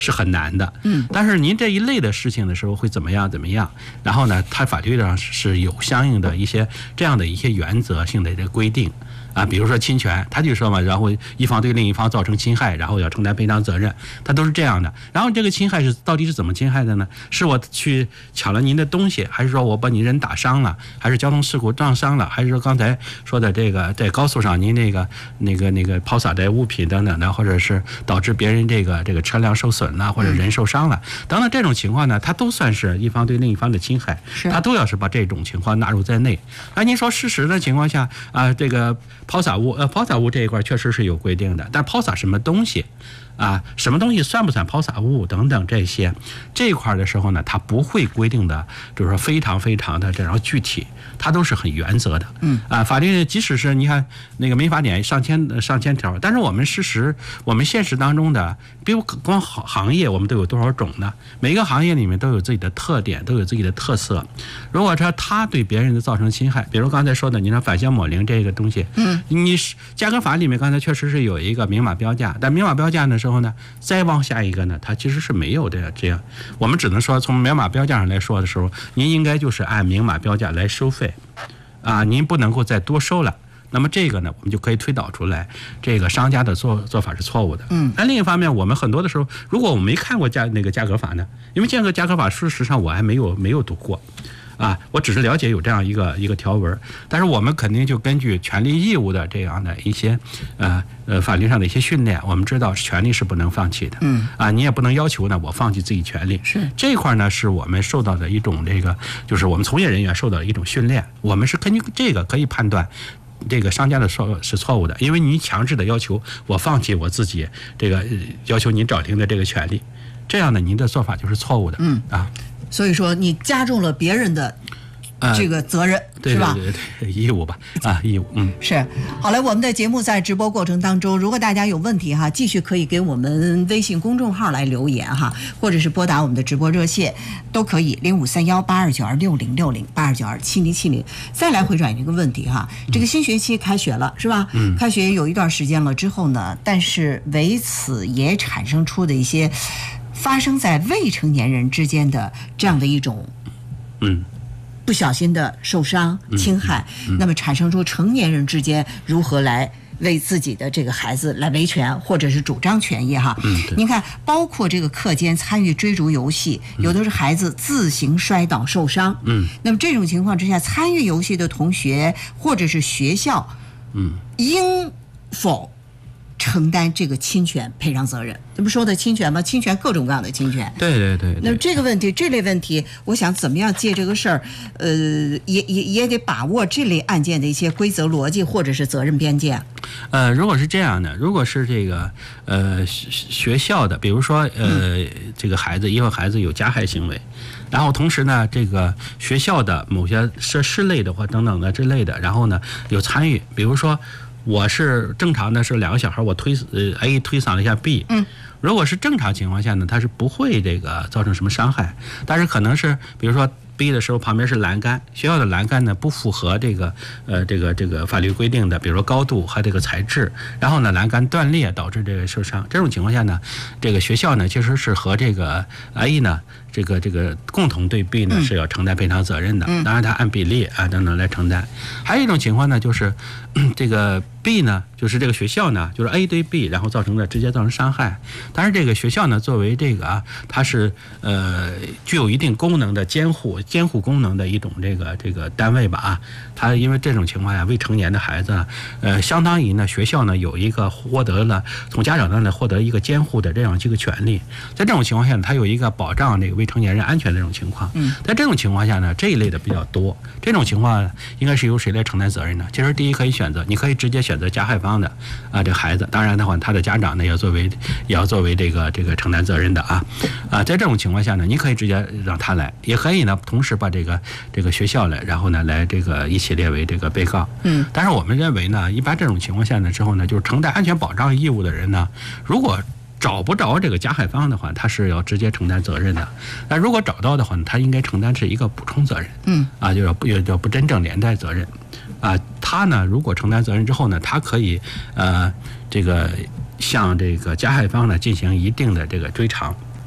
是很难的。但是您这一类的事情的时候会怎么样？然后呢，它法律上是有相应的一些这样的一些原则性的这个规定。比如说侵权，他就说嘛，然后一方对另一方造成侵害，然后要承担赔偿责任，他都是这样的。然后这个侵害到底是怎么侵害的呢？是我去抢了您的东西，还是说我把你人打伤了，还是交通事故撞伤了，还是说刚才说的这个在高速上您那个抛洒的物品等等的，或者是导致别人这个车辆受损了，或者人受伤了等等这种情况呢，它都算是一方对另一方的侵害，它都要是把这种情况纳入在内。您说事实的情况下这个抛洒物这一块确实是有规定的，但抛洒什么东西什么东西算不算抛洒物等等这一块的时候呢，它不会规定的就是说非常非常的这样具体，它都是很原则的。法律即使是你看那个民法典上千条，但是我们现实当中的，比如光行业我们都有多少种呢？每个行业里面都有自己的特点，都有自己的特色。如果说它对别人的造成侵害，比如刚才说的你说反向抹零这个东西，你价格法里面刚才确实是有一个明码标价，但明码标价的时候呢，再往下一个呢，它其实是没有的。这样我们只能说从明码标价上来说的时候，您应该就是按明码标价来收费您不能够再多收了。那么这个呢，我们就可以推导出来，这个商家的做法是错误的。但另一方面，我们很多的时候，如果我没看过价格法呢，因为这个价格法事实上我还没有读过。我只是了解有这样一个条文，但是我们肯定就根据权利义务的这样的一些法律上的一些训练，我们知道权利是不能放弃的。你也不能要求呢我放弃自己权利。 是这一块呢，是我们受到的一种就是我们从业人员受到的一种训练，我们是根据这个可以判断这个商家的是错误的，因为你强制的要求我放弃我自己要求您找停的这个权利，这样呢您的做法就是错误的。 所以说你加重了别人的这个责任， 对是吧？ 对，义务吧，义务。 是。好了，我们的节目在直播过程当中，如果大家有问题继续可以给我们微信公众号来留言或者是拨打我们的直播热线都可以，05318292606082927070。再来回转一个问题这个新学期开学了是吧？开学有一段时间了之后呢，但是为此也产生出的一些发生在未成年人之间的这样的一种不小心的受伤侵害，那么产生出成年人之间如何来为自己的这个孩子来维权或者是主张权益您看包括这个课间参与追逐游戏，有的是孩子自行摔倒受伤，那么这种情况之下，参与游戏的同学或者是学校应否承担这个侵权赔偿责任？这不说的侵权吗？侵权各种各样的侵权。 对。 那么这类问题，我想怎么样借这个事儿，也得把握这类案件的一些规则逻辑或者是责任边界。 如果是这样的，如果是这个学校的，比如说这个因为孩子有加害行为，然后同时呢，这个学校的某些设施类的或等等的之类的，然后呢有参与，比如说。我是正常的是2个小孩，我A 推搡了一下 B，如果是正常情况下呢，他是不会造成什么伤害，但是可能是比如说 B 的时候旁边是栏杆，学校的栏杆呢不符合这个法律规定的，比如说高度和这个材质，然后呢栏杆断裂导致这个受伤，这种情况下呢，这个学校呢其实是和这个 A 呢这个共同对 B 呢是要承担赔偿责任的，当然他按比例等等来承担。还有一种情况呢，就是这个 B 呢，就是这个学校呢，就是 A 对 B， 然后直接造成伤害。但是这个学校呢，作为它是具有一定功能的监护功能的一种这个单位吧它因为这种情况下，未成年的孩子相当于呢学校呢有一个从家长那里获得一个监护的这样一个权利。在这种情况下呢，它有一个保障未成年人安全的这种情况。在这种情况下呢，这一类的比较多。这种情况应该是由谁来承担责任呢？其实第一可以选择，你可以直接选择加害方的这个孩子，当然的话，他的家长呢也要作为这个承担责任的在这种情况下呢，你可以直接让他来，也可以呢同时把这个学校来，然后呢来一起列为这个被告。但是我们认为呢，一般这种情况下呢之后呢，就是承担安全保障义务的人呢，如果找不着这个加害方的话，他是要直接承担责任的。但如果找到的话，他应该承担是一个补充责任。就是不真正连带责任。他呢，如果承担责任之后呢，他可以向这个加害方呢进行一定的这个追偿。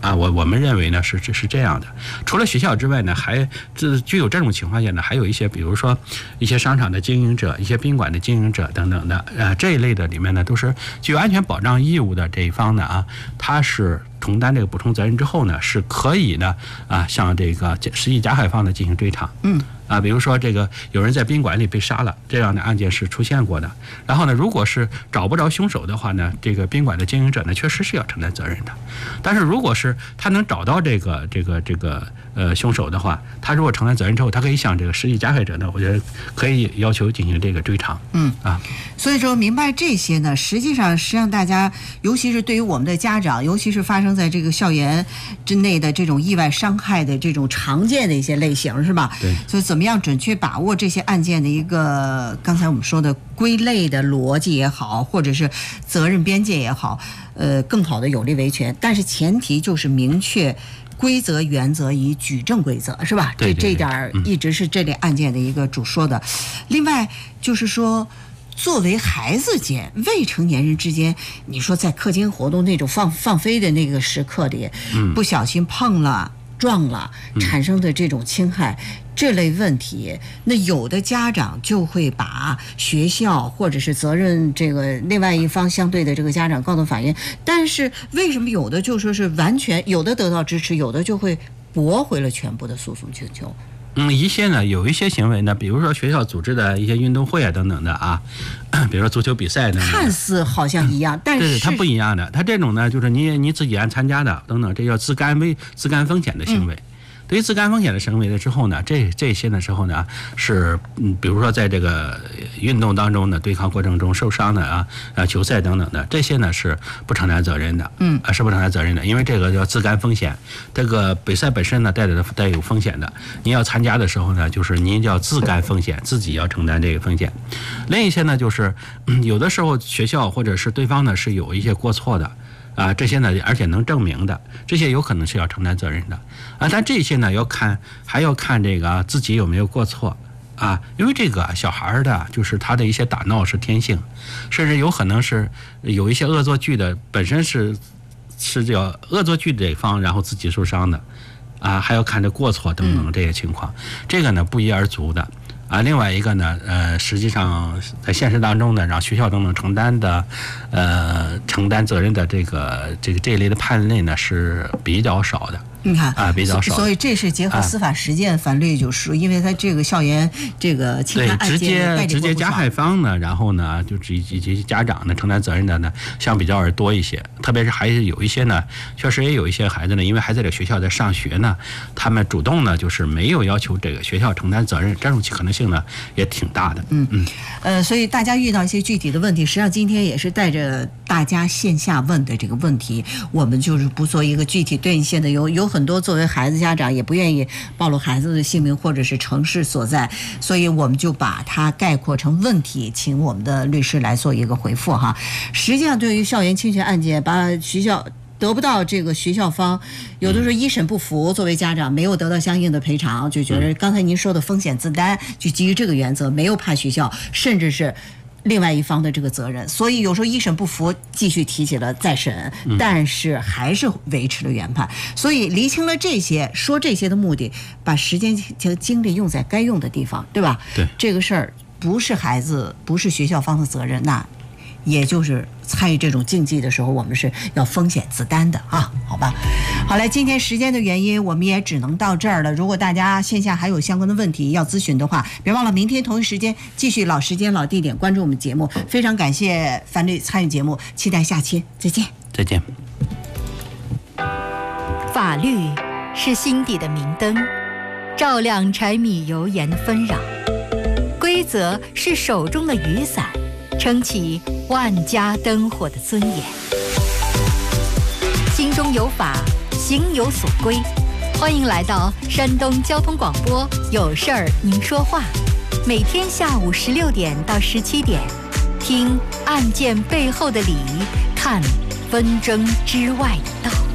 我们认为呢是这样的。除了学校之外呢，还具有这种情况下呢，还有一些比如说一些商场的经营者、一些宾馆的经营者等等的，这一类的里面呢，都是具有安全保障义务的这一方呢他是承担这个补充责任之后呢，是可以呢向这个实际加害方呢进行追偿。比如说这个有人在宾馆里被杀了，这样的案件是出现过的。然后呢，如果是找不着凶手的话呢，这个宾馆的经营者呢确实是要承担责任的。但是如果是他能找到这个凶手的话，他如果承担责任之后，他可以向这个实际加害者呢，我觉得可以要求进行这个追偿。 所以说明白这些呢，实际上大家，尤其是对于我们的家长，尤其是发生在这个校园之内的这种意外伤害的这种常见的一些类型，是吧？ 对。 所以怎么样准确把握这些案件的一个刚才我们说的归类的逻辑也好，或者是责任边界也好，更好的有力维权，但是前提就是明确规则原则以举证规则，是吧？ 对， 这点一直是这类案件的一个主说的。另外就是说，作为孩子间、未成年人之间，你说在课间活动那种放飞的那个时刻里，不小心碰了、撞了，产生的这种侵害。这类问题，那有的家长就会把学校或者是责任这个另外一方相对的这个家长告到法院，但是为什么有的就说是完全，有的得到支持，有的就会驳回了全部的诉讼请求？ 一些呢，有一些行为呢，比如说学校组织的一些运动会等等的比如说足球比赛等等， 看似好像一样，但是它不一样的。它这种呢，就是你自己参加的等等，这叫自甘风险的行为。对于自甘风险的行为了之后呢，这些的时候呢是比如说在这个运动当中的对抗过程中受伤的球赛等等的，这些呢是不承担责任的，是不承担责任的，因为这个叫自甘风险。这个比赛本身呢带有风险的，你要参加的时候呢，就是您要自甘风险，自己要承担这个风险。另一些呢就是有的时候学校或者是对方呢是有一些过错的。这些呢，而且能证明的，这些有可能是要承担责任的但这些呢还要看这个自己有没有过错因为这个小孩的就是他的一些打闹是天性，甚至有可能是有一些恶作剧的，本身是叫恶作剧这一方，然后自己受伤的还要看这过错等等这些情况，这个呢不一而足的。另外一个呢，实际上在现实当中呢，让学校等等承担责任的这一类的判例呢是比较少的。 你看比较少， 所以这是结合司法实践法律，就是因为他这个校园这个侵犯案件直接加害方呢，然后呢就以及家长呢承担责任的呢，相比较而多一些。特别是还是有一些呢，确实也有一些孩子呢，因为还在这个学校在上学呢，他们主动呢就是没有要求这个学校承担责任，这种可能性呢也挺大的。 所以大家遇到一些具体的问题，实际上今天也是带着大家线下问的这个问题，我们就是不做一个具体兑现的，有很多作为孩子家长也不愿意暴露孩子的姓名或者是城市所在，所以我们就把它概括成问题，请我们的律师来做一个回复哈。实际上对于校园侵权案件，把学校得不到这个学校方有的时候一审不服，作为家长没有得到相应的赔偿，就觉得刚才您说的风险自担，就基于这个原则没有判学校甚至是另外一方的这个责任，所以有时候一审不服，继续提起了再审，但是还是维持了原判。所以厘清了这些，说这些的目的，把时间和精力用在该用的地方，对吧？ 对， 这个事儿不是孩子，不是学校方的责任，那也就是参与这种竞技的时候，我们是要风险自担的好吧？好嘞，今天时间的原因，我们也只能到这儿了。如果大家线下还有相关的问题要咨询的话，别忘了明天同一时间继续老时间老地点关注我们节目。非常感谢樊律参与节目，期待下期再见。 再见。 法律是心底的明灯，照亮柴米油盐的纷扰；规则是手中的雨伞，撑起万家灯火的尊严。心中有法，行有所归。欢迎来到山东交通广播，有事儿您说话，每天下午16点到17点，听案件背后的理，看纷争之外的道。